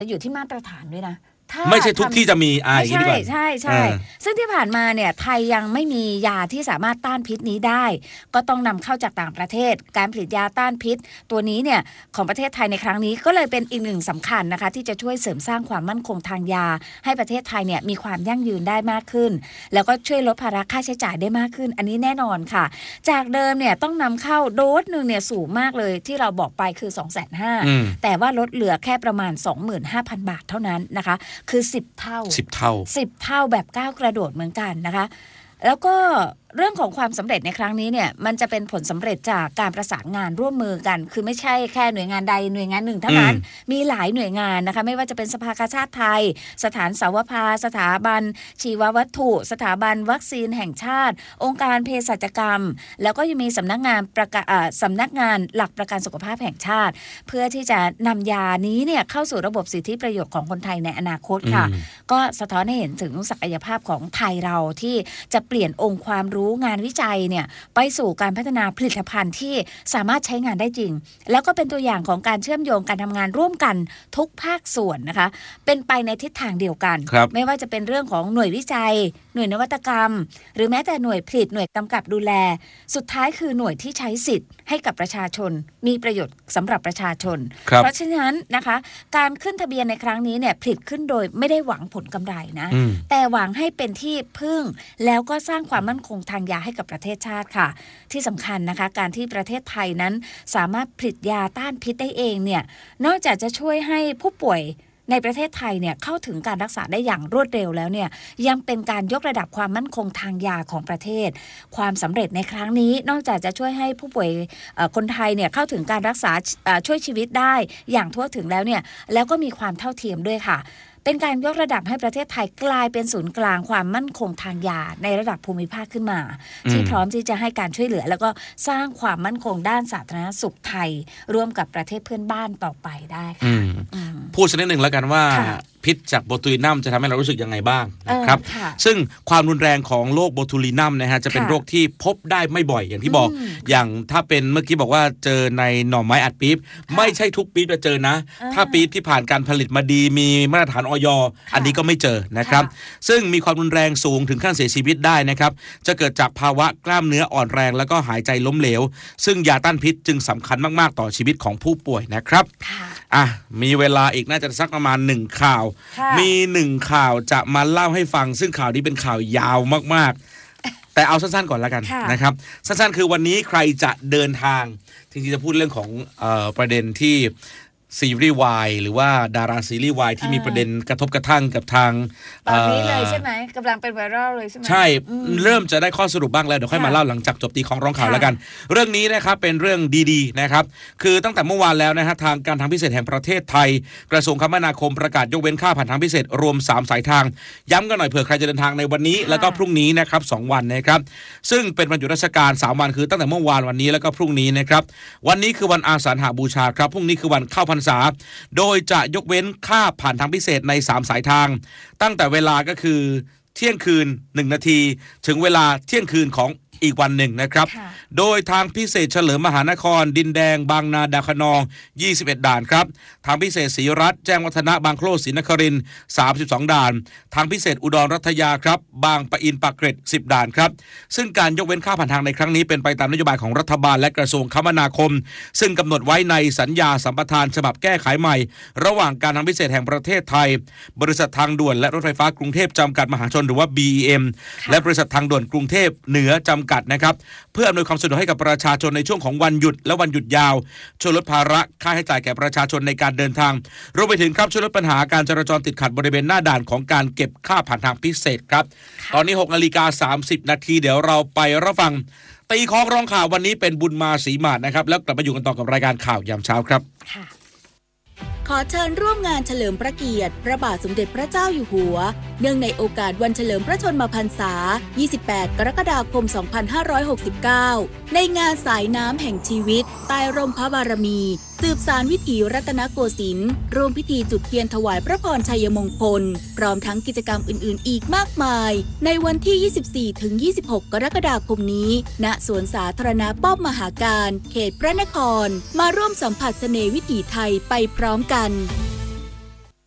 อยู่ที่มาตรฐานด้วยนะไม่ใช่ทุกที่จะมีใช่ใช่ใช่ซึ่งที่ผ่านมาเนี่ยไทยยังไม่มียาที่สามารถต้านพิษนี้ได้ก็ต้องนำเข้าจากต่างประเทศการผลิตยาต้านพิษตัวนี้เนี่ยของประเทศไทยในครั้งนี้ก็เลยเป็นอีกหนึ่งสำคัญนะคะที่จะช่วยเสริมสร้างความมั่นคงทางยาให้ประเทศไทยเนี่ยมีความยั่งยืนได้มากขึ้นแล้วก็ช่วยลดภาระค่าใช้จ่ายได้มากขึ้นอันนี้แน่นอนค่ะจากเดิมเนี่ยต้องนำเข้าโดสนึงเนี่ยสูงมากเลยที่เราบอกไปคือ 250,000 แต่ว่าลดเหลือแค่ประมาณ 25,000 บาทเท่านั้นนะคะคือ10 เท่าแบบก้าวกระโดดเหมือนกันนะคะแล้วก็เรื่องของความสำเร็จในครั้งนี้เนี่ยมันจะเป็นผลสำเร็จจากการประสานงานร่วมมือกันคือไม่ใช่แค่หน่วยงานใดหน่วยงานหนึ่งเท่านั้นมีหลายหน่วยงานนะคะไม่ว่าจะเป็นสภากาชาติไทยสถานสาวภาสถาบันชีววัตถุสถาบันวัคซีนแห่งชาติองค์การเภสัชกรรมแล้วก็ยังมีสำนักงานหลักประกันสุขภาพแห่งชาติเพื่อที่จะนำยานี้เนี่ยเข้าสู่ระบบสิทธิประโยชน์ของคนไทยในอนาคตค่ะก็สะท้อนให้เห็นถึงศักยภาพของไทยเราที่จะเปลี่ยนองค์ความรู้งานวิจัยเนี่ยไปสู่การพัฒนาผลิตภัณฑ์ที่สามารถใช้งานได้จริงแล้วก็เป็นตัวอย่างของการเชื่อมโยงการทำงานร่วมกันทุกภาคส่วนนะคะเป็นไปในทิศทางเดียวกันไม่ว่าจะเป็นเรื่องของหน่วยวิจัยหน่วยนวัตกรรมหรือแม้แต่หน่วยผลิตหน่วยกำกับดูแลสุดท้ายคือหน่วยที่ใช้สิทธิ์ให้กับประชาชนมีประโยชน์สำหรับประชาชนเพราะฉะนั้นนะคะการขึ้นทะเบียนในครั้งนี้เนี่ยผลิตขึ้นโดยไม่ได้หวังผลกำไรนะแต่หวังให้เป็นที่พึ่งแล้วก็สร้างความมั่นคงทางยาให้กับประเทศชาติค่ะที่สำคัญนะคะการที่ประเทศไทยนั้นสามารถผลิตยาต้านพิษได้เองเนี่ยนอกจากจะช่วยให้ผู้ป่วยในประเทศไทยเนี่ยเข้าถึงการรักษาได้อย่างรวดเร็วแล้วเนี่ยยังเป็นการยกระดับความมั่นคงทางยาของประเทศความสำเร็จในครั้งนี้นอกจากจะช่วยให้ผู้ป่วยคนไทยเนี่ยเข้าถึงการรักษาช่วยชีวิตได้อย่างทั่วถึงแล้วเนี่ยแล้วก็มีความเท่าเทียมด้วยค่ะเป็นการยกระดับให้ประเทศไทยกลายเป็นศูนย์กลางความมั่นคงทางยาในระดับภูมิภาคขึ้นมาที่พร้อมที่จะให้การช่วยเหลือแล้วก็สร้างความมั่นคงด้านสาธารณสุขไทยร่วมกับประเทศเพื่อนบ้านต่อไปได้ค่ะพูดสักนิดหนึ่งแล้วกันว่าพิษจากโบทูลินัมจะทำให้เรารู้สึกยังไงบ้างนะครับซึ่งความรุนแรงของโรคโบทูลินัมนะฮะจะเป็นโรคที่พบได้ไม่บ่อยอย่างที่บอกอย่างถ้าเป็นเมื่อกี้บอกว่าเจอในหน่อไม้อัดปี๊บไม่ใช่ทุกปี๊บจะเจอนะถ้าปี๊บที่ผ่านการผลิตมาดีมีมาตรฐานอย.อันนี้ก็ไม่เจอนะครับซึ่งมีความรุนแรงสูงถึงขั้นเสียชีวิตได้นะครับจะเกิดจากภาวะกล้ามเนื้ออ่อนแรงแล้วก็หายใจล้มเหลวซึ่งยาต้านพิษจึงสำคัญมากๆต่อชีวิตของผู้ป่วยนะครับมีเวลาอีกน่าจะสักประมาณ1ข่าวมี1ข่าวจะมาเล่าให้ฟังซึ่งข่าวนี้เป็นข่าวยาวมากๆแต่เอาสั้นๆก่อนแล้วกันนะครับสั้นๆคือวันนี้ใครจะเดินทางจริงๆจะพูดเรื่องของประเด็นที่ซีรีส์วายหรือว่าดาราซีรีส์วายที่มีประเด็นกระทบกระทั่งกับทางตอนนี้เลยใช่ไหมกำลังเป็นไวรัลเลยใช่ไหมใช่เริ่มจะได้ข้อสรุปบ้างแล้วเดี๋ยวค่อยมาเล่าหลังจากจบตีของร้องข่าวแล้วกันเรื่องนี้นะครับเป็นเรื่องดีๆนะครับคือตั้งแต่เมื่อวานแล้วนะฮะทางการทางพิเศษแห่งประเทศไทยกระทรวงคมนาคมประกาศยกเว้นค่าผ่านทางพิเศษรวม3สายทางย้ำกันหน่อยเผื่อใครจะเดินทางในวันนี้แล้วก็พรุ่งนี้นะครับ2วันนะครับซึ่งเป็นวันหยุดราชการ3วันคือตั้งแต่เมื่อวานวันนี้แล้วก็พรุ่งนี้นะครับวันนี้คือวันอาสาฬหบูชาครับพรุ่งนี้คือวันเข้าพรรษาโดยจะยกเว้นค่าผ่านทางพิเศษใน3สายทางตั้งแต่เวลาก็คือเที่ยงคืน1นาทีถึงเวลาเที่ยงคืนของอีกวันหนึ่งนะครับโดยทางพิเศษเฉลิมมหานครดินแดงบางนาดาวคะนอง21ด่านครับทางพิเศษศรีรัตน์แจ้งวัฒนะบางโคลศรีนครินทร์32ด่านทางพิเศษอุดรรัตยาครับบางปะอินปากเกร็ด10ด่านครับซึ่งการยกเว้นค่าผ่านทางในครั้งนี้เป็นไปตามนโยบายของรัฐบาลและกระทรวงคมนาคมซึ่งกำหนดไว้ในสัญญาสัมปทานฉบับแก้ไขใหม่ระหว่างการทางพิเศษแห่งประเทศไทยบริษัททางด่วนและรถไฟฟ้ากรุงเทพจำกัดมหาชนหรือว่า BEM และบริษัททางด่วนกรุงเทพเหนือจำกัดนะครับเพื่ออำนวยความสะดวกให้กับประชาชนในช่วงของวันหยุดและวันหยุดยาวช่วยลดภาระค่าใช้จ่ายแก่ประชาชนในการเดินทางรวมไปถึงครับช่วยลดปัญหาการจราจรติดขัดบริเวณหน้าด่านของการเก็บค่าผ่านทางพิเศษครับตอนนี้ 6:30 น.เดี๋ยวเราไปรับฟังตีของร้องข่าววันนี้เป็นบุญมาศรีมาศนะครับแล้วกลับมาอยู่กันต่อกับรายการข่าวยามเช้าครับขอเชิญร่วมงานเฉลิมพระเกียรติพระบาทสมเด็จพระเจ้าอยู่หัวเนื่องในโอกาสวันเฉลิมพระชนมพรรษา28 กรกฎาคม 2569ในงานสายน้ำแห่งชีวิตใต้ร่มพระบารมีสืบสานวิถีรัตนโกสินทร์ร่วมพิธีจุดเทียนถวายพระพรชัยมงคลพร้อมทั้งกิจกรรมอื่นๆอีกมากมายในวันที่ 24-26 กรกฎาคมนี้ณสวนสาธารณะป้อมมหาการเขตพระนครมาร่วมสัมผัสเสน่ห์วิถีไทยไปพร้อมกัน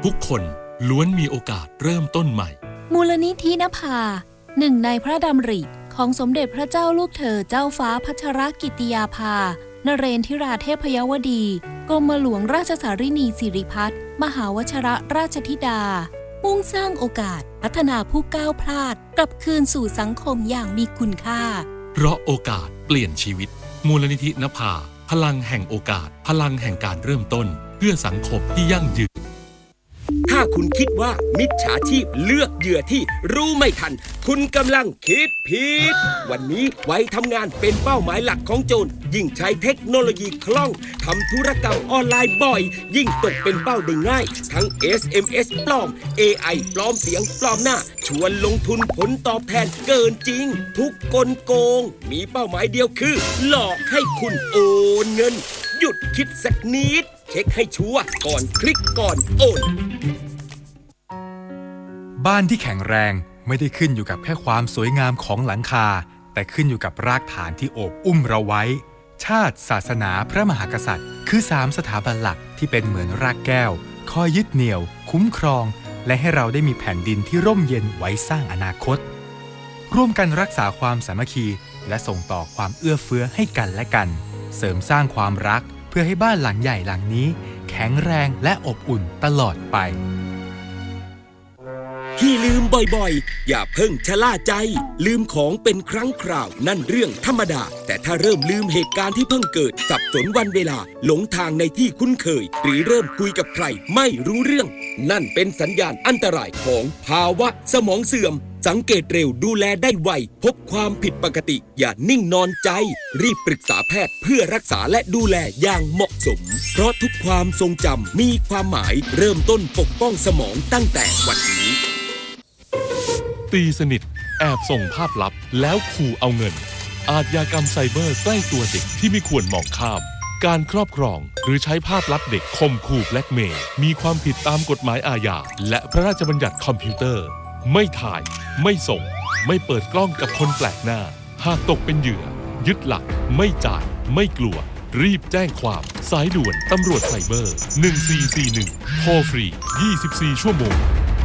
ทุกคนล้วนมีโอกาสเริ่มต้นใหม่มูลนิธินภาหนึ่งในพระดำริของสมเด็จพระเจ้าลูกเธอเจ้าฟ้าพัชรกิติยาภานเรนทิราเทพยวดีกรมหลวงราชสารินีสิริพัฒน์มหาวชิรราชธิดามุ่งสร้างโอกาสพัฒนาผู้ก้าวพลาดกลับคืนสู่สังคมอย่างมีคุณค่าเพราะโอกาสเปลี่ยนชีวิตมูลนิธินภาพลังแห่งโอกาสพลังแห่งการเริ่มต้นเพื่อสังคมที่ยั่งยืนถ้าคุณคิดว่ามิจฉาชีพเลือกเหยื่อที่รู้ไม่ทันคุณกำลังคิดผิดวันนี้วัยทำงานเป็นเป้าหมายหลักของโจรยิ่งใช้เทคโนโลยีคล่องทำธุรกรรมออนไลน์บ่อยยิ่งตกเป็นเป้าได้ง่ายทั้ง SMS ปลอม AI ปลอมเสียงปลอมหน้าชวนลงทุนผลตอบแทนเกินจริงทุกกลโกงมีเป้าหมายเดียวคือหลอกให้คุณโอนเงินหยุดคิดสักนิดเช็คให้ชัวร์ก่อนคลิกก่อนโอนบ้านที่แข็งแรงไม่ได้ขึ้นอยู่กับแค่ความสวยงามของหลังคาแต่ขึ้นอยู่กับรากฐานที่โอบอุ้มเราไว้ชาติศาสนาพระมหากษัตริย์คือ3สถาบันหลักที่เป็นเหมือนรากแก้วคอยยึดเหนี่ยวคุ้มครองและให้เราได้มีแผ่นดินที่ร่มเย็นไว้สร้างอนาคตร่วมกันรักษาความสามัคคีและส่งต่อความเอื้อเฟื้อให้กันและกันเสริมสร้างความรักเพื่อให้บ้านหลังใหญ่หลังนี้แข็งแรงและอบอุ่นตลอดไปที่ลืมบ่อยๆอย่าเพิ่งชะล่าใจลืมของเป็นครั้งคราวนั่นเรื่องธรรมดาแต่ถ้าเริ่มลืมเหตุการณ์ที่เพิ่งเกิดสับสนวันเวลาหลงทางในที่คุ้นเคยหรือเริ่มคุยกับใครไม่รู้เรื่องนั่นเป็นสัญญาณอันตรายของภาวะสมองเสื่อมสังเกตเร็วดูแลได้ไวพบความผิดปกติอย่านิ่งนอนใจรีบปรึกษาแพทย์เพื่อรักษาและดูแลอย่างเหมาะสมเพราะทุกความทรงจำมีความหมายเริ่มต้นปกป้องสมองตั้งแต่วันนี้ตีสนิทแอบส่งภาพลับแล้วขู่เอาเงินอาชญากรรมไซเบอร์ใกล้ตัวเด็กที่ไม่ควรมองข้ามการครอบครองหรือใช้ภาพลับเด็กข่มขู่แบล็กเมย์มีความผิดตามกฎหมายอาญาและพระราชบัญญัติคอมพิวเตอร์ไม่ถ่ายไม่ส่งไม่เปิดกล้องกับคนแปลกหน้าหากตกเป็นเหยื่อยึดหลักไม่จ่ายไม่กลัวรีบแจ้งความสายด่วนตำรวจไซเบอร์1441โทรฟรี24ชั่วโมง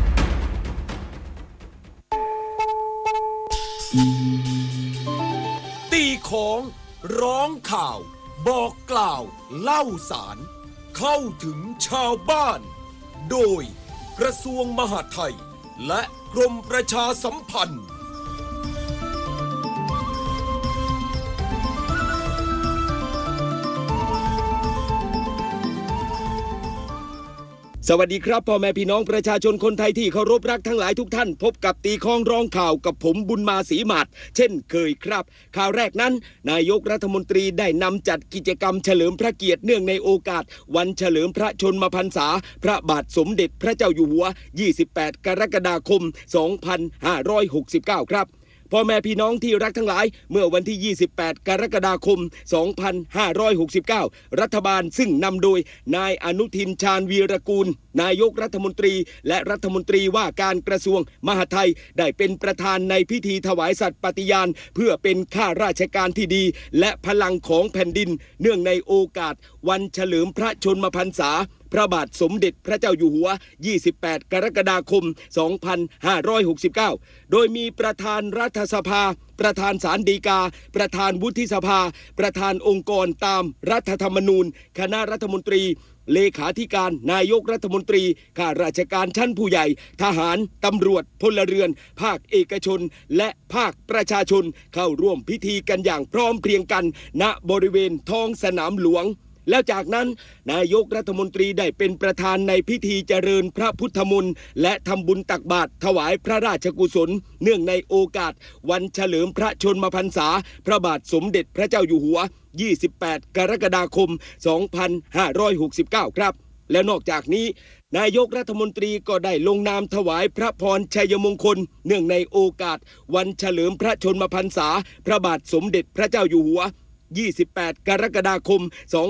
ตีของร้องข่าวบอกกล่าวเล่าสารเข้าถึงชาวบ้านโดยกระทรวงมหาดไทยและกรมประชาสัมพันธ์สวัสดีครับพ่อแม่พี่น้องประชาชนคนไทยที่เคารพรักทั้งหลายทุกท่านพบกับตีข้องร้องข่าวกับผมบุญมาศรีหมาดเช่นเคยครับข่าวแรกนั้นนายกรัฐมนตรีได้นำจัดกิจกรรมเฉลิมพระเกียรติเนื่องในโอกาสวันเฉลิมพระชนมพรรษาพระบาทสมเด็จพระเจ้าอยู่หัว28กรกฎาคม2569ครับพ่อแม่พี่น้องที่รักทั้งหลายเมื่อวันที่28กรกฎาคม2569รัฐบาลซึ่งนำโดยนายอนุทินชาญวีรกูลนายกรัฐมนตรีและรัฐมนตรีว่าการกระทรวงมหาดไทยได้เป็นประธานในพิธีถวายสัตย์ปฏิญาณเพื่อเป็นข้าราชการที่ดีและพลังของแผ่นดินเนื่องในโอกาสวันเฉลิมพระชนมพรรษาพระบาทสมเด็จพระเจ้าอยู่หัว28กรกฎาคม2569โดยมีประธานรัฐสภาประธานศาลฎีกาประธานวุฒิสภาประธานองค์กรตามรัฐธรรมนูญคณะรัฐมนตรีเลขาธิการนายกรัฐมนตรีข้าราชการชั้นผู้ใหญ่ทหารตำรวจพลเรือนภาคเอกชนและภาคประชาชนเข้าร่วมพิธีกันอย่างพร้อมเพรียงกันณบริเวณท้องสนามหลวงแล้วจากนั้นนายกรัฐมนตรีได้เป็นประธานในพิธีเจริญพระพุทธมนต์และทำบุญตักบาตรถวายพระราชกุศลเนื่องในโอกาสวันเฉลิมพระชนมพรรษาพระบาทสมเด็จพระเจ้าอยู่หัว28กรกฎาคม2569ครับและนอกจากนี้นายกรัฐมนตรีก็ได้ลงนามถวายพระพรชัยมงคลเนื่องในโอกาสวันเฉลิมพระชนมพรรษาพระบาทสมเด็จพระเจ้าอยู่หัว28กรกฎาคม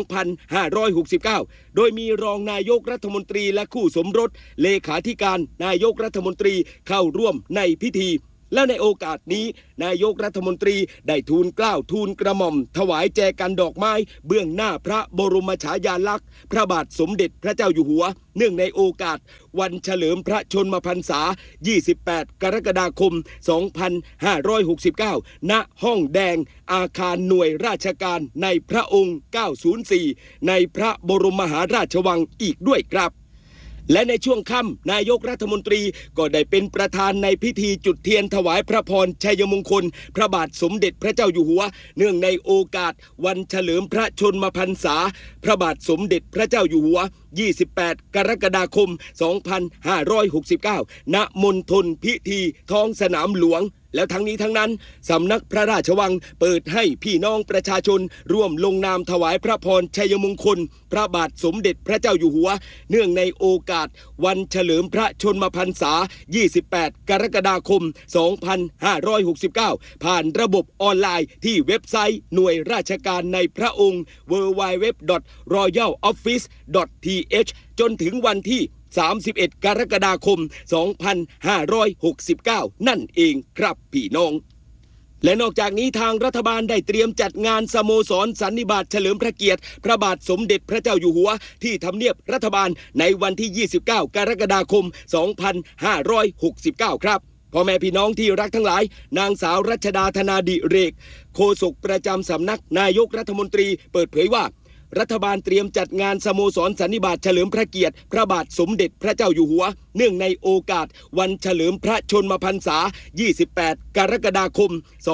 2569โดยมีรองนายกรัฐมนตรีและคู่สมรสเลขาธิการนายกรัฐมนตรีเข้าร่วมในพิธีและในโอกาสนี้นายกรัฐมนตรีได้ทูลเกล้าทูลกระหม่อมถวายแจกันดอกไม้เบื้องหน้าพระบรมฉายาลักษณ์พระบาทสมเด็จพระเจ้าอยู่หัวเนื่องในโอกาสวันเฉลิมพระชนมพรรษา 28 กรกฎาคม 2569 ณ ห้องแดงอาคารหน่วยราชการในพระองค์ 904 ในพระบรมมหาราชวังอีกด้วยครับและในช่วงค่ำนายกรัฐมนตรีก็ได้เป็นประธานในพิธีจุดเทียนถวายพระพรชัยมงคลพระบาทสมเด็จพระเจ้าอยู่หัวเนื่องในโอกาสวันเฉลิมพระชนมพรรษาพระบาทสมเด็จพระเจ้าอยู่หัว 28 กรกฎาคม 2569 ณ มณฑลพิธีท้องสนามหลวงแล้วทั้งนี้ทั้งนั้นสำนักพระราชวังเปิดให้พี่น้องประชาชนร่วมลงนามถวายพระพรชัยมงคลพระบาทสมเด็จพระเจ้าอยู่หัวเนื่องในโอกาสวันเฉลิมพระชนมพรรษา 28 กรกฎาคม 2569 ผ่านระบบออนไลน์ที่เว็บไซต์หน่วยราชการในพระองค์ www.royaloffice.th จนถึงวันที่31 กรกฎาคม 2569 นั่นเองครับพี่น้องและนอกจากนี้ทางรัฐบาลได้เตรียมจัดงานสโมสรสันนิบาตเฉลิมพระเกียรติพระบาทสมเด็จพระเจ้าอยู่หัวที่ทำเนียบรัฐบาลในวันที่ 29 กรกฎาคม 2569 ครับพ่อแม่พี่น้องที่รักทั้งหลายนางสาวรัชดาธนาดิเรกโฆษกประจำสำนักนายกรัฐมนตรีเปิดเผยว่ารัฐบาลเตรียมจัดงานสโมสรสันนิบาตเฉลิมพระเกียรติพระบาทสมเด็จพระเจ้าอยู่หัวเนื่องในโอกาสวันเฉลิมพระชนมพรรษา 28 กรกฎาคม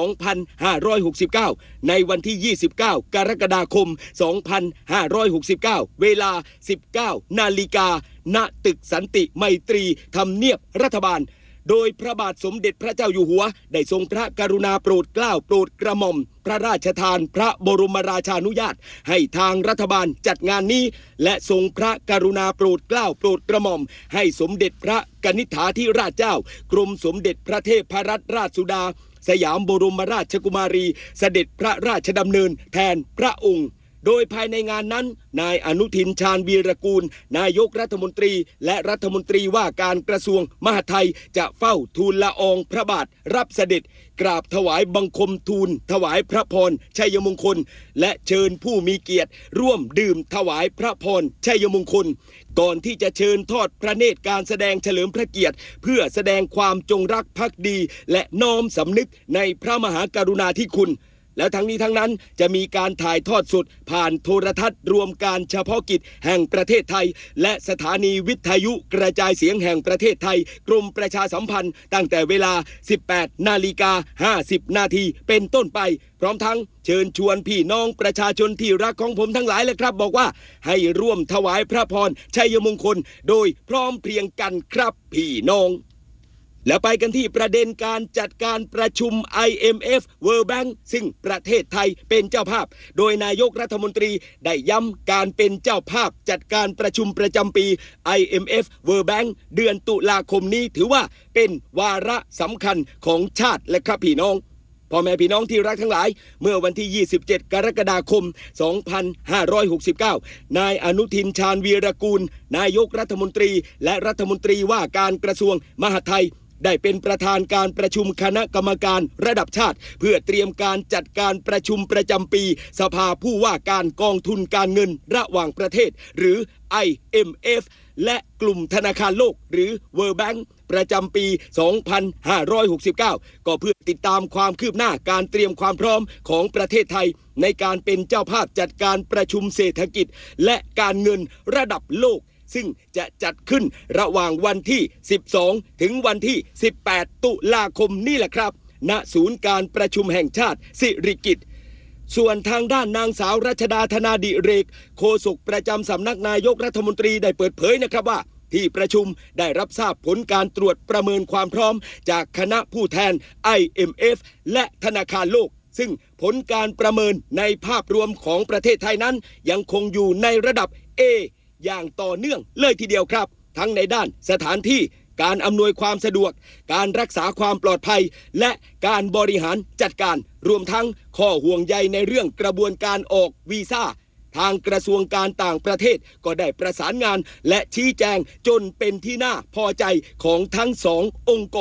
2569 ในวันที่ 29 กรกฎาคม 2569 เวลา 19 นาฬิกาณตึกสันติไมตรีทำเนียบรัฐบาลโดยพระบาทสมเด็จพระเจ้าอยู่หัวได้ทรงพระกรุณาโปรดเกล้าโปรดกระหม่อมพระราชทานพระบรมราชานุญาตให้ทางรัฐบาลจัดงานนี้และทรงพระกรุณาโปรดเกล้าโปรดกระหม่อมให้สมเด็จพระกนิษฐาธิราชเจ้ากรมสมเด็จพระเทพรัตนราชสุดาสยามบรมราชกุมารีเสด็จพระราชดำเนินแทนพระองค์โดยภายในงานนั้นนายอนุทินชาญวีรกูลนายกรัฐมนตรีและรัฐมนตรีว่าการกระทรวงมหาดไทยจะเฝ้าทูลละอองพระบาทรับเสด็จกราบถวายบังคมทูลถวายพระพรชัยมงคลและเชิญผู้มีเกียรติร่วมดื่มถวายพระพรชัยมงคลก่อนที่จะเชิญทอดพระเนตรการแสดงเฉลิมพระเกียรติเพื่อแสดงความจงรักภักดีและน้อมสำนึกในพระมหากรุณาธิคุณแล้วทั้งนี้ทั้งนั้นจะมีการถ่ายทอดสดผ่านโทรทัศน์รวมการเฉพาะกิจแห่งประเทศไทยและสถานีวิทยุกระจายเสียงแห่งประเทศไทยกรมประชาสัมพันธ์ตั้งแต่เวลา 18:50 น.เป็นต้นไปพร้อมทั้งเชิญชวนพี่น้องประชาชนที่รักของผมทั้งหลายเลยครับบอกว่าให้ร่วมถวายพระพรชัยมงคลโดยพร้อมเพรียงกันครับพี่น้องแล้วไปกันที่ประเด็นการจัดการประชุม IMF World Bank ซึ่งประเทศไทยเป็นเจ้าภาพโดยนายกรัฐมนตรีได้ย้ำการเป็นเจ้าภาพจัดการประชุมประจำปี IMF World Bank เดือนตุลาคมนี้ถือว่าเป็นวาระสำคัญของชาติและครับพี่น้องพ่อแม่พี่น้องที่รักทั้งหลายเมื่อวันที่ 27 กรกฎาคม 2569 นายอนุทินชาญวีรกูลนายกรัฐมนตรีและรัฐมนตรีว่าการกระทรวงมหาดไทยได้เป็นประธานการประชุมคณะกรรมการระดับชาติเพื่อเตรียมการจัดการประชุมประจำปีสภาผู้ว่าการกองทุนการเงินระหว่างประเทศหรือ IMF และกลุ่มธนาคารโลกหรือ World Bank ประจำปี 2569 ก็เพื่อติดตามความคืบหน้าการเตรียมความพร้อมของประเทศไทยในการเป็นเจ้าภาพจัดการประชุมเศรษฐกิจและการเงินระดับโลกซึ่งจะจัดขึ้นระหว่างวันที่ 12 ถึงวันที่ 18 ตุลาคมนี่แหละครับณศูนย์การประชุมแห่งชาติสิริกิติ์ส่วนทางด้านนางสาวรัชดาธนาดิเรกโฆษกประจำสำนักนายกรัฐมนตรีได้เปิดเผยนะครับว่าที่ประชุมได้รับทราบผลการตรวจประเมินความพร้อมจากคณะผู้แทน IMF และธนาคารโลกซึ่งผลการประเมินในภาพรวมของประเทศไทยนั้นยังคงอยู่ในระดับ Aอย่างต่อเนื่องเลยทีเดียวครับทั้งในด้านสถานที่การอำนวยความสะดวกการรักษาความปลอดภัยและการบริหารจัดการรวมทั้งข้อห่วงใยในเรื่องกระบวนการออกวีซ่าทางกระทรวงการต่างประเทศก็ได้ประสานงานและชี้แจงจนเป็นที่น่าพอใจของทั้งสององค์กร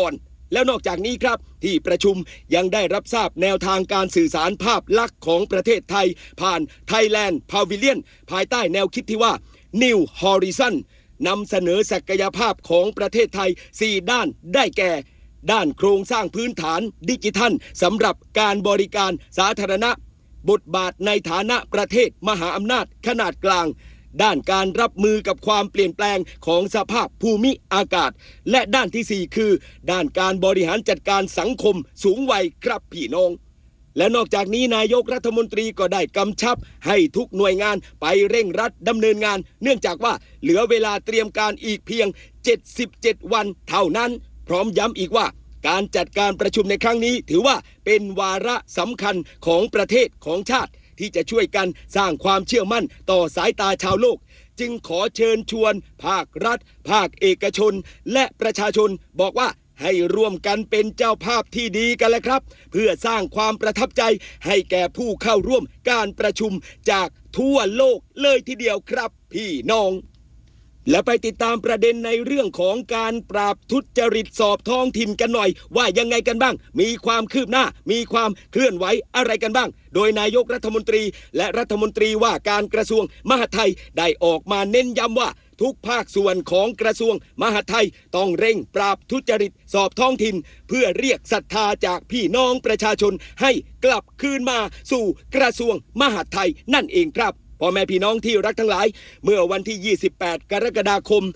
แล้วนอกจากนี้ครับที่ประชุมยังได้รับทราบแนวทางการสื่อสารภาพลักษณ์ของประเทศไทยผ่าน Thailand Pavilion ภายใต้แนวคิดที่ว่า New Horizon นำเสนอศักยภาพของประเทศไทย4ด้านได้แก่ด้านโครงสร้างพื้นฐานดิจิทัลสำหรับการบริการสาธารณะบทบาทในฐานะประเทศมหาอำนาจขนาดกลางด้านการรับมือกับความเปลี่ยนแปลงของสภาพภูมิอากาศและด้านที่4คือด้านการบริหารจัดการสังคมสูงวัยครับพี่น้องและนอกจากนี้นายกรัฐมนตรีก็ได้กำชับให้ทุกหน่วยงานไปเร่งรัดดำเนินงานเนื่องจากว่าเหลือเวลาเตรียมการอีกเพียง77วันเท่านั้นพร้อมย้ำอีกว่าการจัดการประชุมในครั้งนี้ถือว่าเป็นวาระสำคัญของประเทศของชาติที่จะช่วยกันสร้างความเชื่อมั่นต่อสายตาชาวโลกจึงขอเชิญชวนภาครัฐภาคเอกชนและประชาชนบอกว่าให้ร่วมกันเป็นเจ้าภาพที่ดีกันแหละครับเพื่อสร้างความประทับใจให้แก่ผู้เข้าร่วมการประชุมจากทั่วโลกเลยทีเดียวครับพี่น้องและไปติดตามประเด็นในเรื่องของการปราบทุจริตสอบท้องถิ่นกันหน่อยว่ายังไงกันบ้างมีความคืบหน้ามีความเคลื่อนไหวอะไรกันบ้างโดยนายกรัฐมนตรีและรัฐมนตรีว่าการกระทรวงมหาดไทยได้ออกมาเน้นย้ำว่าทุกภาคส่วนของกระทรวงมหาดไทยต้องเร่งปราบทุจริตสอบท้องถิ่นเพื่อเรียกศรัทธาจากพี่น้องประชาชนให้กลับคืนมาสู่กระทรวงมหาดไทยนั่นเองครับพ่อแม่พี่น้องที่รักทั้งหลายเมื่อวันที่28กรกฎาคม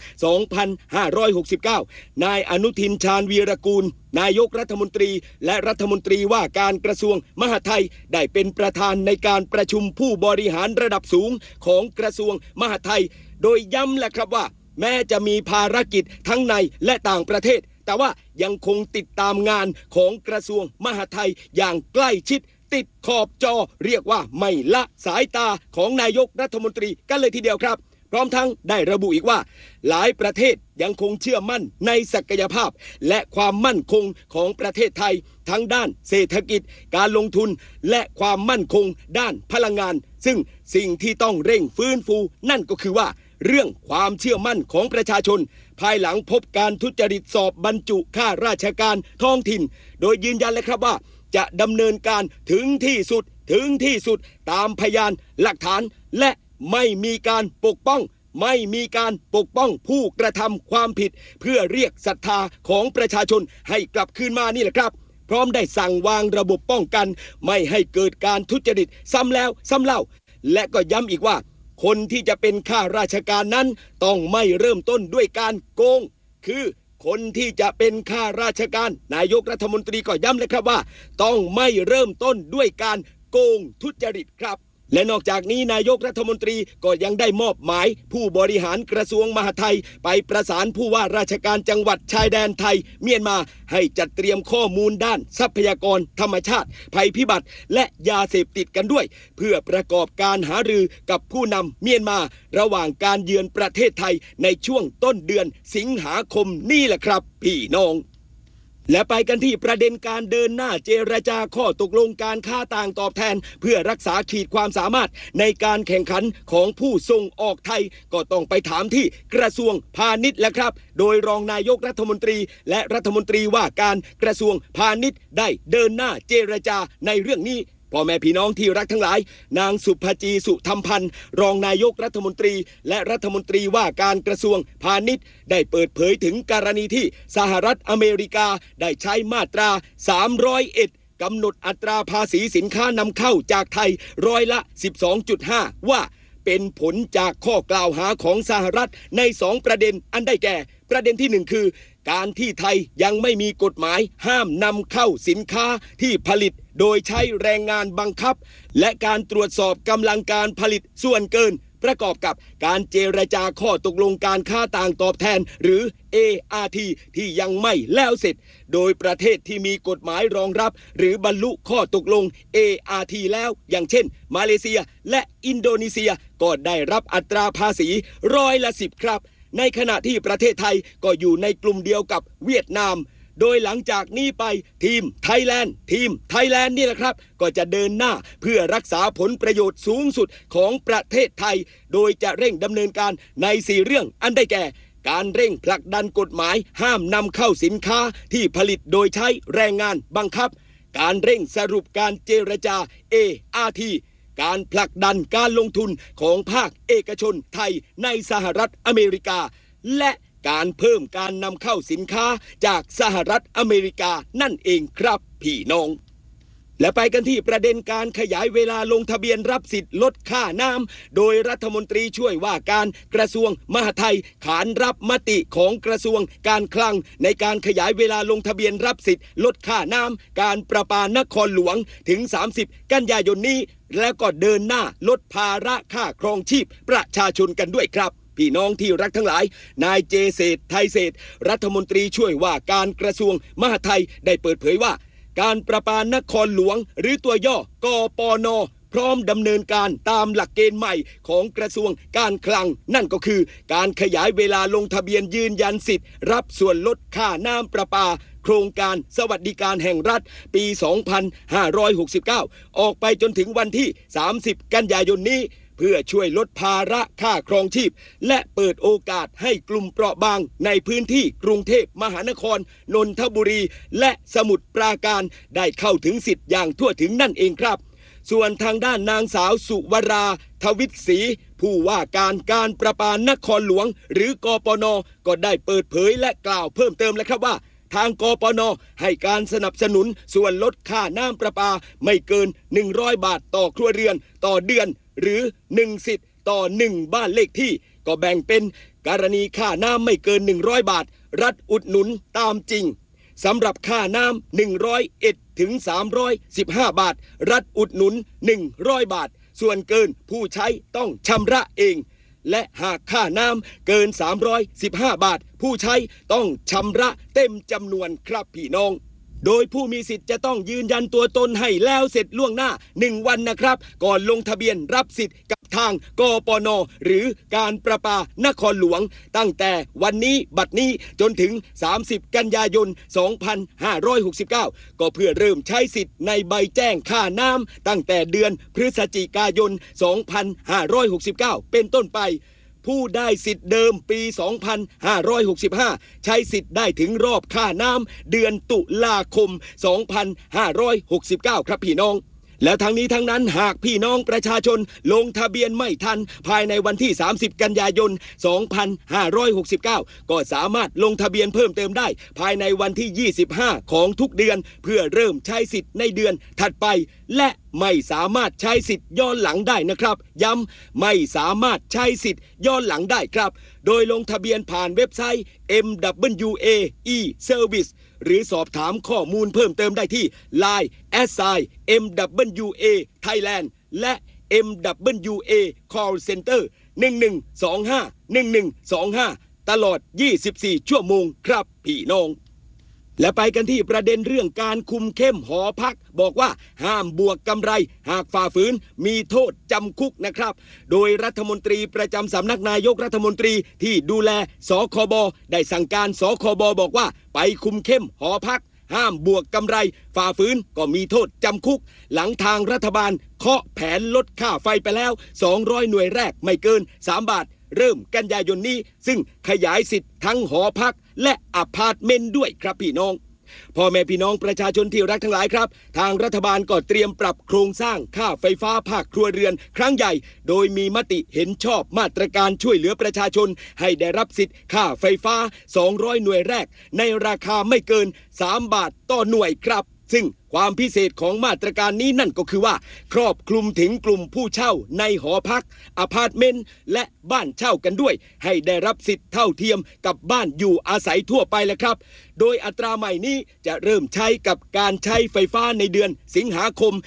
2569นายอนุทินชาญวีรกูลนายกรัฐมนตรีและรัฐมนตรีว่าการกระทรวงมหาดไทยได้เป็นประธานในการประชุมผู้บริหารระดับสูงของกระทรวงมหาดไทยโดยย้ำแหละครับว่าแม้จะมีภารกิจทั้งในและต่างประเทศแต่ว่ายังคงติดตามงานของกระทรวงมหาดไทยอย่างใกล้ชิดติดขอบจอเรียกว่าไม่ละสายตาของนายกรัฐมนตรีกันเลยทีเดียวครับพร้อมทั้งได้ระบุอีกว่าหลายประเทศยังคงเชื่อมั่นในศักยภาพและความมั่นคงของประเทศไทยทั้งด้านเศรษฐกิจการลงทุนและความมั่นคงด้านพลังงานซึ่งสิ่งที่ต้องเร่งฟื้นฟูนั่นก็คือว่าเรื่องความเชื่อมั่นของประชาชนภายหลังพบการทุจริตสอบบรรจุข้าราชการท้องถิ่นโดยยืนยันเลยครับว่าจะดำเนินการถึงที่สุดตามพยานหลักฐานและไม่มีการปกป้องผู้กระทำความผิดเพื่อเรียกศรัทธาของประชาชนให้กลับคืนมานี่แหละครับพร้อมได้สั่งวางระบบป้องกันไม่ให้เกิดการทุจริตซ้ำแล้วซ้ำเล่าและก็ย้ำอีกว่าคนที่จะเป็นข้าราชการนั้นต้องไม่เริ่มต้นด้วยการโกงคือคนที่จะเป็นข้าราชการนายกรัฐมนตรีก็ย้ำเลยครับว่าต้องไม่เริ่มต้นด้วยการโกงทุจริตครับและนอกจากนี้นายกรัฐมนตรีก็ยังได้มอบหมายผู้บริหารกระทรวงมหาดไทยไปประสานผู้ว่าราชการจังหวัดชายแดนไทยเมียนมาให้จัดเตรียมข้อมูลด้านทรัพยากรธรรมชาติภัยพิบัติและยาเสพติดกันด้วยเพื่อประกอบการหารือกับผู้นำเมียนมาระหว่างการเยือนประเทศไทยในช่วงต้นเดือนสิงหาคมนี่แหละครับพี่น้องและไปกันที่ประเด็นการเดินหน้าเจรจาข้อตกลงการค้าต่างตอบแทนเพื่อรักษาขีดความสามารถในการแข่งขันของผู้ส่งออกไทยก็ต้องไปถามที่กระทรวงพาณิชย์แหละครับโดยรองนายกรัฐมนตรีและรัฐมนตรีว่าการกระทรวงพาณิชย์ได้เดินหน้าเจรจาในเรื่องนี้พ่อแม่พี่น้องที่รักทั้งหลายนางสุภจีสุธรรมพันธ์รองนายกรัฐมนตรีและรัฐมนตรีว่าการกระทรวงพาณิชย์ได้เปิดเผยถึงกรณีที่สหรัฐอเมริกาได้ใช้มาตรา301กำหนดอัตราภาษีสินค้านำเข้าจากไทยร้อยละ 12.5 ว่าเป็นผลจากข้อกล่าวหาของสหรัฐใน2ประเด็นอันได้แก่ประเด็นที่1คือการที่ไทยยังไม่มีกฎหมายห้ามนำเข้าสินค้าที่ผลิตโดยใช้แรงงานบังคับและการตรวจสอบกำลังการผลิตส่วนเกินประกอบกับการเจรจาข้อตกลงการค้าต่างตอบแทนหรือ ART ที่ยังไม่แล้วเสร็จโดยประเทศที่มีกฎหมายรองรับหรือบรรลุข้อตกลง ART แล้วอย่างเช่นมาเลเซียและอินโดนีเซียก็ได้รับอัตราภาษี10%ครับในขณะที่ประเทศไทยก็อยู่ในกลุ่มเดียวกับเวียดนามโดยหลังจากนี้ไปทีมไทยแลนด์นี่แหละครับก็จะเดินหน้าเพื่อรักษาผลประโยชน์สูงสุดของประเทศไทยโดยจะเร่งดำเนินการใน4เรื่องอันได้แก่การเร่งผลักดันกฎหมายห้ามนำเข้าสินค้าที่ผลิตโดยใช้แรงงานบังคับการเร่งสรุปการเจรจา ART การผลักดันการลงทุนของภาคเอกชนไทยในสหรัฐอเมริกาและการเพิ่มการนำเข้าสินค้าจากสหรัฐอเมริกานั่นเองครับพี่น้องและไปกันที่ประเด็นการขยายเวลาลงทะเบียนรับสิทธิ์ลดค่าน้ำโดยรัฐมนตรีช่วยว่าการกระทรวงมหาดไทยขานรับมติของกระทรวงการคลังในการขยายเวลาลงทะเบียนรับสิทธิ์ลดค่าน้ำการประปานครหลวงถึง30กันยายนนี้แล้วก็เดินหน้าลดภาระค่าครองชีพประชาชนกันด้วยครับพี่น้องที่รักทั้งหลายนายเจเศรษฐ์ไทยเศรษฐ์รัฐมนตรีช่วยว่าการกระทรวงมหาดไทยได้เปิดเผยว่าการประปานครหลวงหรือตัวย่อกปน.พร้อมดำเนินการตามหลักเกณฑ์ใหม่ของกระทรวงการคลังนั่นก็คือการขยายเวลาลงทะเบียนยืนยันสิทธิ์รับส่วนลดค่าน้ำประปาโครงการสวัสดิการแห่งรัฐปี 2569 ออกไปจนถึงวันที่ 30 กันยายนนี้เพื่อช่วยลดภาระค่าครองชีพและเปิดโอกาสให้กลุ่มเปราะบางในพื้นที่กรุงเทพมหานครนนทบุรีและสมุทรปราการได้เข้าถึงสิทธิ์อย่างทั่วถึงนั่นเองครับส่วนทางด้านนางสาวสุวราทวิตศรีผู้ว่าการประปานครหลวงหรือกปน.ก็ได้เปิดเผยและกล่าวเพิ่มเติมแล้วครับว่าทางกปน.ให้การสนับสนุนส่วนลดค่าน้ำประปาไม่เกิน100 บาทต่อครัวเรือนต่อเดือนหรือ1สิทธิ์ต่อ1บ้านเลขที่ก็แบ่งเป็นกรณีค่าน้ำไม่เกิน100 บาทรัฐอุดหนุนตามจริงสำหรับค่าน้ำ101ถึง315 บาทรัฐอุดหนุน100 บาทส่วนเกินผู้ใช้ต้องชำระเองและหากค่าน้ำเกิน315 บาทผู้ใช้ต้องชำระเต็มจำนวนครับพี่น้องโดยผู้มีสิทธิ์จะต้องยืนยันตัวตนให้แล้วเสร็จล่วงหน้า1วันนะครับก่อนลงทะเบียนรับสิทธิ์กับทางกปน.หรือการประปานครหลวงตั้งแต่วันนี้บัดนี้จนถึง30กันยายน2569ก็เพื่อเริ่มใช้สิทธิ์ในใบแจ้งค่าน้ำตั้งแต่เดือนพฤศจิกายน2569เป็นต้นไปผู้ได้สิทธิ์เดิมปี 2565 ใช้สิทธิ์ได้ถึงรอบค่าน้ำเดือนตุลาคม 2569 ครับพี่น้องแล้วทั้งนี้ทั้งนั้นหากพี่น้องประชาชนลงทะเบียนไม่ทันภายในวันที่30กันยายน2569ก็สามารถลงทะเบียนเพิ่มเติมได้ภายในวันที่25ของทุกเดือนเพื่อเริ่มใช้สิทธิ์ในเดือนถัดไปและไม่สามารถใช้สิทธิ์ย้อนหลังได้นะครับย้ำไม่สามารถใช้สิทธิ์ย้อนหลังได้ครับโดยลงทะเบียนผ่านเว็บไซต์ MWA e-Service หรือสอบถามข้อมูลเพิ่มเติมได้ที่ Line @MWA Thailand และ MWA Call Center 1125 ตลอด24ชั่วโมงครับพี่น้องและไปกันที่ประเด็นเรื่องการคุมเข้มหอพักบอกว่าห้ามบวกกำไรหากฝ่าฝืนมีโทษจำคุกนะครับโดยรัฐมนตรีประจำสำนักนายกรัฐมนตรีที่ดูแลสคบได้สั่งการสคบบอกว่าไปคุมเข้มหอพักห้ามบวกกำไรฝ่าฝืนก็มีโทษจำคุกหลังทางรัฐบาลเคาะแผนลดค่าไฟไปแล้ว200หน่วยแรกไม่เกิน3 บาทเริ่มกันยายนนี้ซึ่งขยายสิทธิ์ทั้งหอพักและอพาร์ตเมนต์ด้วยครับพี่น้องพ่อแม่พี่น้องประชาชนที่รักทั้งหลายครับทางรัฐบาลก็เตรียมปรับโครงสร้างค่าไฟฟ้าภาคครัวเรือนครั้งใหญ่โดยมีมติเห็นชอบมาตรการช่วยเหลือประชาชนให้ได้รับสิทธิ์ค่าไฟฟ้า200หน่วยแรกในราคาไม่เกิน3 บาทต่อหน่วยครับซึ่งความพิเศษของมาตรการนี้นั่นก็คือว่าครอบคลุมถึงกลุ่มผู้เช่าในหอพักอพาร์ตเมนต์และบ้านเช่ากันด้วยให้ได้รับสิทธิ์เท่าเทียมกับบ้านอยู่อาศัยทั่วไปแหละครับโดยอัตราใหม่นี้จะเริ่มใช้กับการใช้ไฟฟ้าในเดือนสิงหาคม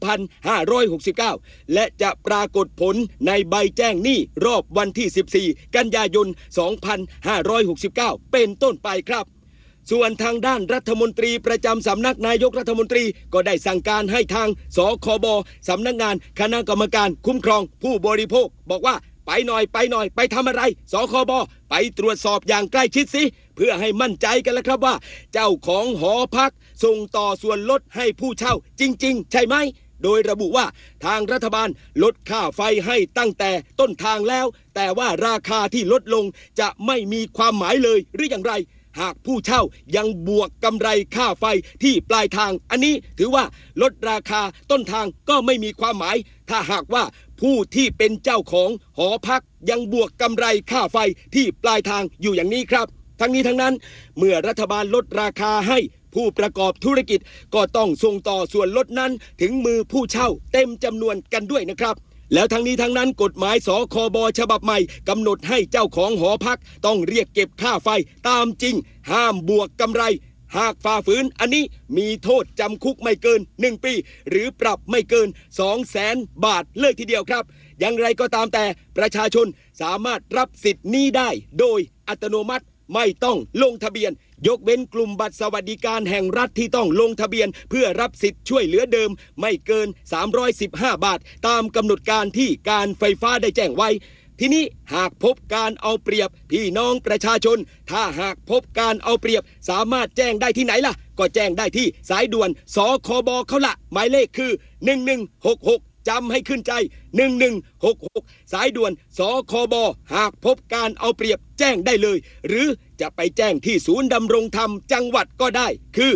2569และจะปรากฏผลในใบแจ้งหนี้รอบวันที่14กันยายน2569เป็นต้นไปครับส่วนทางด้านรัฐมนตรีประจำสำนักนายกรัฐมนตรีก็ได้สั่งการให้ทางสคบสำนักงานคณะกรรมการคุ้มครองผู้บริโภคบอกว่าไปหน่อยไปทำอะไรสคบไปตรวจสอบอย่างใกล้ชิดสิเพื่อให้มั่นใจกันแล้วครับว่าเจ้าของหอพักส่งต่อส่วนลดให้ผู้เช่าจริงๆใช่ไหมโดยระบุว่าทางรัฐบาลลดค่าไฟให้ตั้งแต่ต้นทางแล้วแต่ว่าราคาที่ลดลงจะไม่มีความหมายเลยหรืออย่างไรหากผู้เช่ายังบวกกำไรค่าไฟที่ปลายทางอันนี้ถือว่าลดราคาต้นทางก็ไม่มีความหมายถ้าหากว่าผู้ที่เป็นเจ้าของหอพักยังบวกกำไรค่าไฟที่ปลายทางอยู่อย่างนี้ครับทั้งนี้ทั้งนั้นเมื่อรัฐบาลลดราคาให้ผู้ประกอบธุรกิจก็ต้องส่งต่อส่วนลดนั้นถึงมือผู้เช่าเต็มจำนวนกันด้วยนะครับแล้วทั้งนี้ทั้งนั้นกฎหมายสคบฉบับใหม่กำหนดให้เจ้าของหอพักต้องเรียกเก็บค่าไฟตามจริงห้ามบวกกำไรหากฝ่าฝืนอันนี้มีโทษจำคุกไม่เกิน1 ปีหรือปรับไม่เกิน 200,000 บาทเลยทีเดียวครับอย่างไรก็ตามแต่ประชาชนสามารถรับสิทธิ์นี้ได้โดยอัตโนมัติไม่ต้องลงทะเบียนยกเว้นกลุ่มบัตรสวัสดิการแห่งรัฐที่ต้องลงทะเบียนเพื่อรับสิทธิ์ช่วยเหลือเดิมไม่เกิน315 บาทตามกำหนดการที่การไฟฟ้าได้แจ้งไว้ทีนี้หากพบการเอาเปรียบพี่น้องประชาชนถ้าหากพบการเอาเปรียบสามารถแจ้งได้ที่ไหนล่ะก็แจ้งได้ที่สายด่วนสคบเขาละหมายเลขคือ1166จำให้ขึ้นใจ1166สายด่วนสคบหากพบการเอาเปรียบแจ้งได้เลยหรือจะไปแจ้งที่ศูนย์ดำรงธรรมจังหวัดก็ได้คือ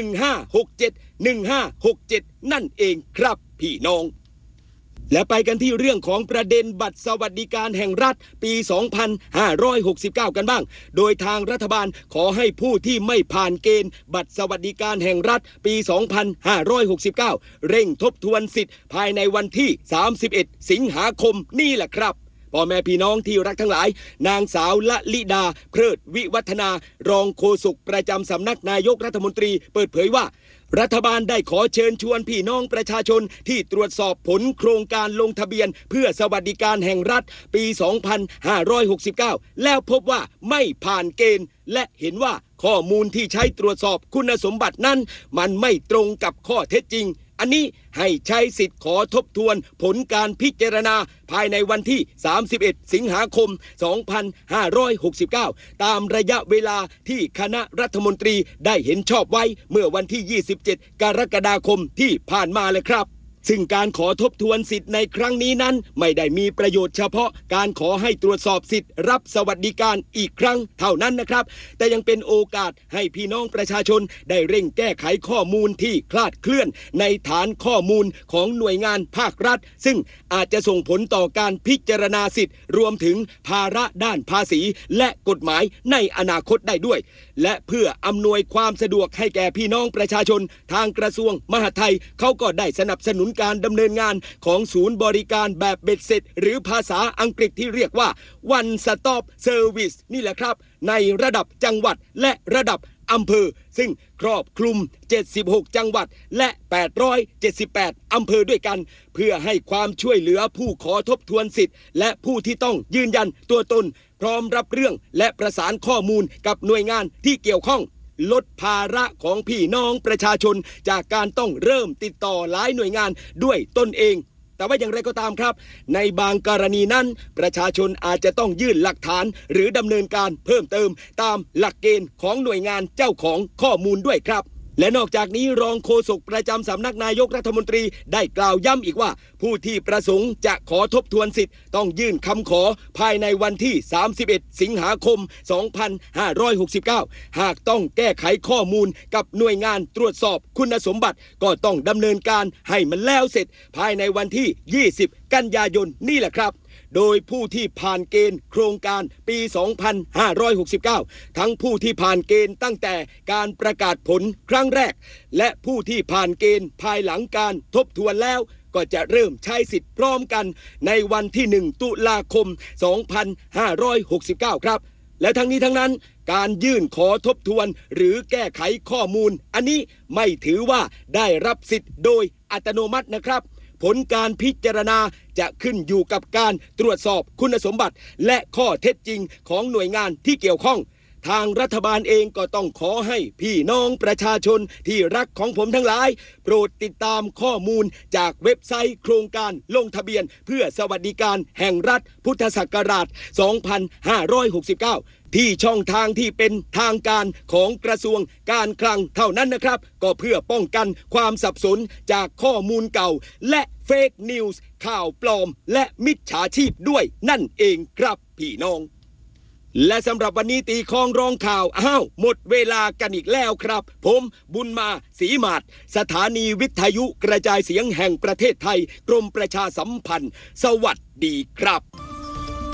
1567นั่นเองครับพี่น้องและไปกันที่เรื่องของประเด็นบัตรสวัสดิการแห่งรัฐปี 2569 กันบ้างโดยทางรัฐบาลขอให้ผู้ที่ไม่ผ่านเกณฑ์บัตรสวัสดิการแห่งรัฐปี 2569 เร่งทบทวนสิทธิ์ภายในวันที่ 31 สิงหาคมนี่แหละครับพ่อแม่พี่น้องที่รักทั้งหลายนางสาวละลิดาเพลิดวิวัฒนารองโฆษกประจำสำนักนายกรัฐมนตรีเปิดเผยว่ารัฐบาลได้ขอเชิญชวนพี่น้องประชาชนที่ตรวจสอบผลโครงการลงทะเบียนเพื่อสวัสดิการแห่งรัฐปี 2569 แล้วพบว่าไม่ผ่านเกณฑ์และเห็นว่าข้อมูลที่ใช้ตรวจสอบคุณสมบัตินั้นมันไม่ตรงกับข้อเท็จจริงอันนี้ให้ใช้สิทธิ์ขอทบทวนผลการพิจารณาภายในวันที่ 31 สิงหาคม 2569 ตามระยะเวลาที่คณะรัฐมนตรีได้เห็นชอบไว้เมื่อวันที่ 27 กรกฎาคมที่ผ่านมาเลยครับซึ่งการขอทบทวนสิทธิ์ในครั้งนี้นั้นไม่ได้มีประโยชน์เฉพาะการขอให้ตรวจสอบสิทธิ์รับสวัสดิการอีกครั้งเท่านั้นนะครับแต่ยังเป็นโอกาสให้พี่น้องประชาชนได้เร่งแก้ไขข้อมูลที่คลาดเคลื่อนในฐานข้อมูลของหน่วยงานภาครัฐซึ่งอาจจะส่งผลต่อการพิจารณาสิทธิ์รวมถึงภาระด้านภาษีและกฎหมายในอนาคตได้ด้วยและเพื่ออำนวยความสะดวกให้แก่พี่น้องประชาชนทางกระทรวงมหาดไทยเขาก็ได้สนับสนุนการดำเนินงานของศูนย์บริการแบบเบ็ดเสร็จหรือภาษาอังกฤษที่เรียกว่า One Stop Service นี่แหละครับในระดับจังหวัดและระดับอำเภอซึ่งครอบคลุม76จังหวัดและ878อำเภอด้วยกันเพื่อให้ความช่วยเหลือผู้ขอทบทวนสิทธิ์และผู้ที่ต้องยืนยันตัวตนพร้อมรับเรื่องและประสานข้อมูลกับหน่วยงานที่เกี่ยวข้องลดภาระของพี่น้องประชาชนจากการต้องเริ่มติดต่อหลายหน่วยงานด้วยตนเองแต่ว่าอย่างไรก็ตามครับในบางกรณีนั้นประชาชนอาจจะต้องยื่นหลักฐานหรือดำเนินการเพิ่มเติมตามหลักเกณฑ์ของหน่วยงานเจ้าของข้อมูลด้วยครับและนอกจากนี้รองโฆษกประจำสำนักนายกรัฐมนตรีได้กล่าวย้ำอีกว่าผู้ที่ประสงค์จะขอทบทวนสิทธิ์ต้องยื่นคำขอภายในวันที่ 31 สิงหาคม 2569 หากต้องแก้ไขข้อมูลกับหน่วยงานตรวจสอบคุณสมบัติก็ต้องดำเนินการให้มันแล้วเสร็จภายในวันที่ 20 กันยายนนี่แหละครับโดยผู้ที่ผ่านเกณฑ์โครงการปี 2569 ทั้งผู้ที่ผ่านเกณฑ์ตั้งแต่การประกาศผลครั้งแรกและผู้ที่ผ่านเกณฑ์ภายหลังการทบทวนแล้วก็จะเริ่มใช้สิทธิ์พร้อมกันในวันที่ 1 ตุลาคม 2569 ครับและทั้งนี้ทั้งนั้นการยื่นขอทบทวนหรือแก้ไขข้อมูลอันนี้ไม่ถือว่าได้รับสิทธิ์โดยอัตโนมัตินะครับผลการพิจารณาจะขึ้นอยู่กับการตรวจสอบคุณสมบัติและข้อเท็จจริงของหน่วยงานที่เกี่ยวข้องทางรัฐบาลเองก็ต้องขอให้พี่น้องประชาชนที่รักของผมทั้งหลายโปรดติดตามข้อมูลจากเว็บไซต์โครงการลงทะเบียนเพื่อสวัสดิการแห่งรัฐพุทธศักราช 2569 ที่ช่องทางที่เป็นทางการของกระทรวงการคลังเท่านั้นนะครับก็เพื่อป้องกันความสับสนจากข้อมูลเก่าและเฟกนิวส์ข่าวปลอมและมิจฉาชีพด้วยนั่นเองครับพี่น้องและสำหรับวันนี้ตีคองร้องข่าวหมดเวลากันอีกแล้วครับผมบุญมาศรีมาศสถานีวิทยุกระจายเสียงแห่งประเทศไทยกรมประชาสัมพันธ์สวัสดีครับ